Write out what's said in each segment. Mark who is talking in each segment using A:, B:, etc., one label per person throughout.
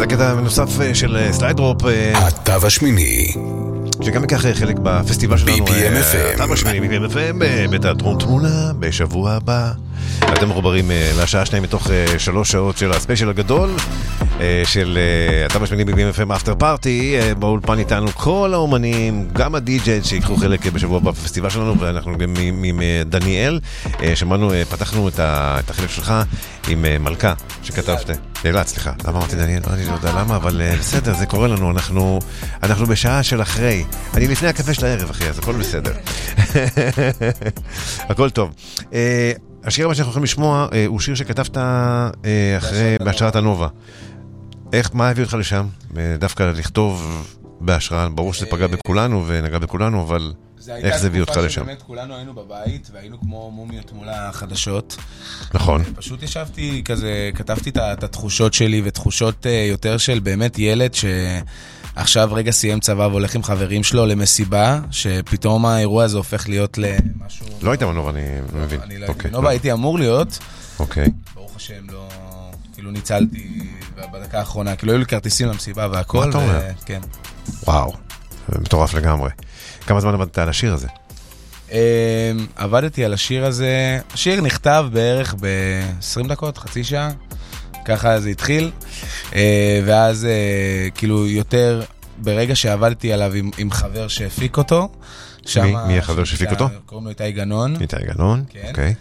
A: זה קטע נוסף של סליידרופ,
B: התו השמיני,
A: שגם ייקח חלק בפסטיבל שלנו, התו השמיני BPM בתיאטרון תמונה בשבוע הבא. אתם מחוברים לשעה 2 מתוך 3 שעות של הספיישל הגדול של התו השמיני BPM אפטר פארטי. באולפן איתנו כל האומנים, גם הדי-ג'יי שיקחו חלק בשבוע הבא בפסטיבל שלנו, ואנחנו גם עם דניאל. שמענו, פתחנו את החלק שלך עם מלכה שכתבת. אלעד, סליחה, למה אמרתי דניאל? אני לא יודע למה, אבל בסדר, זה קורה לנו. אנחנו בשעה של אחרי. אני לפני הקפה של הערב, אחי, אז הכל בסדר. הכל טוב. השיר הבא שאנחנו יכולים לשמוע הוא שיר שכתבת אחרי בהשראת הנובה. מה הביא אותך לשם? דווקא לכתוב בהשראה, ברור שזה פגע בכולנו ונגע בכולנו, אבל איך זה הביא אותך לשם?
C: באמת כולנו היינו בבית והיינו כמו מומיות מול החדשות.
A: נכון.
C: פשוט ישבתי כזה, כתבתי את התחושות שלי ותחושות יותר של באמת ילד שעכשיו רגע סיים צבא והולך עם חברים שלו למסיבה, שפתאום האירוע הזה הופך להיות למשהו...
A: לא היית מנובה, אני מבין.
C: אני לא הייתי מנובה, הייתי אמור להיות.
A: אוקיי.
C: ברוך השם, לא... כאילו ניצלתי בדקה האחרונה, כאילו היו לי כרטיסים למסיבה והכל.
A: מה אתה אומר?
C: כן.
A: וואו, מטורף לגמרי. כמה זמן עבדת על השיר הזה?
C: עבדתי על השיר הזה, השיר נכתב בערך ב-20 דקות, חצי שעה, ככה זה התחיל, ואז כאילו יותר ברגע שעבדתי עליו עם חבר שהפיק אותו.
A: מי החבר שהפיק אותו?
C: קוראים לו איתי גנון.
A: איתי גנון, אוקיי.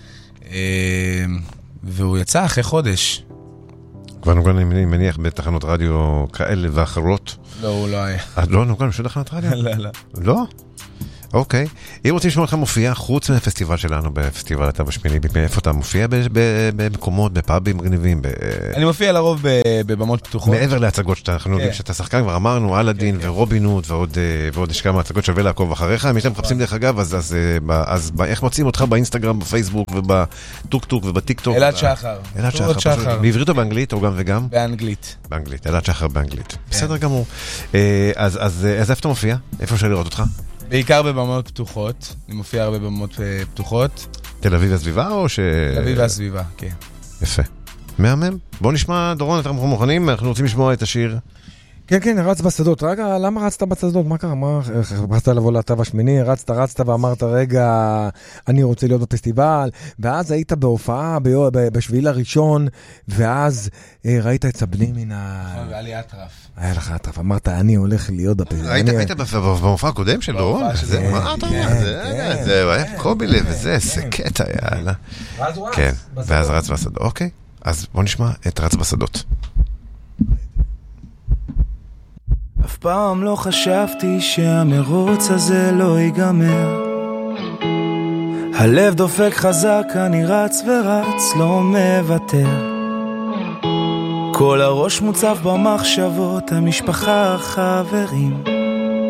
C: והוא יצא אחרי חודש.
A: כבר נוגן, אני מניח, בתחנות רדיו כאלה ואחרות.
C: לא, הוא לא היה.
A: לא נוגן בשביל תחנות רדיו?
C: לא, לא.
A: לא? אוקיי. אם רוצים לשמוע לך מופיע, חוץ מהפסטיבל שלנו, בפסטיבל התו השמיני, איפה אתה מופיע? במקומות, בפאבים מגניבים?
C: אני מופיע לרוב בבמות פתוחות.
A: מעבר להצגות שאנחנו יודעים שאתה שחקן, כבר אמרנו, אלאדין ורובינות, ועוד יש כמה הצגות שווה לעקוב אחריך. אם אתם מחפשים דרך אגב, אז איך מוצאים אותך באינסטגרם, בפייסבוק, ובטוק-טוק, ובטיק-טוק?
C: אלעד שחר.
A: אלעד שחר. בעברית או באנגלית, או גם וגם?
C: באנגלית.
A: באנגלית. אלעד שחר באנגלית. בסדר גמור. אז איפה אתה מופיע? איפה אפשר לראות אותך?
C: בעיקר בבמות פתוחות, אני מופיע הרבה בבמות פתוחות.
A: תל אביב והסביבה או ש...
C: תל אביב והסביבה, כן.
A: יפה. מהמם. בוא נשמע, דורון, אתם מוכנים? אנחנו רוצים לשמוע את השיר.
D: כן, כן, רץ בשדות. רגע, למה רצת בשדות? מה קרה? רצת לבוא לתו השמיני, רצת ואמרת, רגע, אני רוצה להיות בפסטיבל, ואז היית בהופעה בשביל הראשון, ואז ראית את סבני מן
C: והיה לי אטרף.
D: היה לך אטרף, אמרת, אני הולך להיות בפסטיבל.
A: היית במופע הקודם של דורון? מה אתה אומר? זה היה קובי לב, וזה קטע, יאללה. כן, ואז רץ בשדות. אוקיי, אז בוא נשמע את רץ בשדות.
E: אף פעם לא חשבתי שהמרוץ הזה לא ייגמר. הלב דופק חזק, אני רץ ורץ, לא מוותר. כל הראש מוצף במחשבות, המשפחה, החברים.